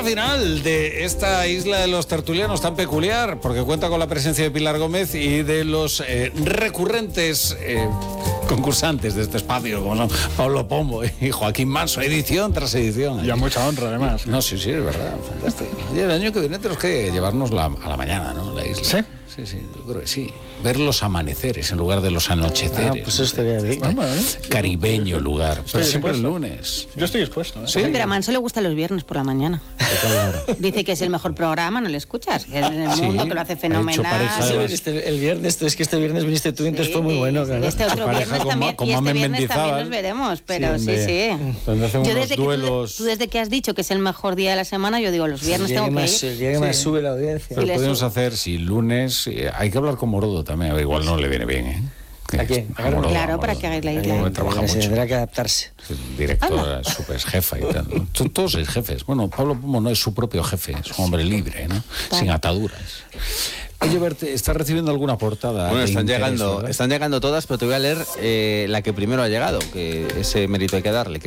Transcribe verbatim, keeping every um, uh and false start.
recta final de esta isla de los tertulianos tan peculiar, porque cuenta con la presencia de Pilar Gómez y de los eh, recurrentes eh, concursantes de este espacio, como son Pablo Pombo y Joaquín Manso, edición tras edición. Y a mucha honra, además. No, sí, sí, es verdad, fantástico. Y el año que viene tenemos que llevarnos la, a la mañana, ¿no? La isla. ¿Sí? Sí, sí, yo creo que sí. Ver los amaneceres en lugar de los anocheceres. Ah, pues eso estaría bien. Bueno, ¿eh? Caribeño lugar. Pero Estoy siempre el dispuesto. lunes. Yo estoy dispuesto, ¿eh? Sí. Pero a Manso le gustan los viernes por la mañana. Dice que es el mejor programa, ¿no le escuchas? Que en el Sí, mundo, que lo hace ha hecho pareja fenomenal. de- Sí, este- el viernes, es que este viernes viniste tú, entonces Sí, fue muy bueno, claro. Este otro Pareja viernes con también, Ma- con y este Mamen viernes también Mendizábal. nos veremos, pero Sí, sí, sí. hombre. Donde hacen Yo unos desde que, duelos. tú, tú desde que has dicho que es el mejor día de la semana, yo digo, los viernes El día tengo que que más, ir. el día que más Sí. sube la audiencia. Pero le podemos su- hacer, si lunes, eh, hay que hablar con Morodo también, a ver, igual no le viene bien, ¿eh? ¿A quién? A Morodo, Claro, a para Morodo. que hagáis la Eh, isla. Trabaja Se mucho. tendrá que adaptarse. Es directora, super jefa y tal. ¿no? Son todos seis jefes. Bueno, Pablo Pombo no es su propio jefe, es un hombre libre, ¿no? Sin ataduras. Oye, Bert, ¿estás recibiendo alguna portada? Bueno, de están interés, llegando, verdad? están llegando todas, pero te voy a leer eh, la que primero ha llegado, que ese mérito hay que darle.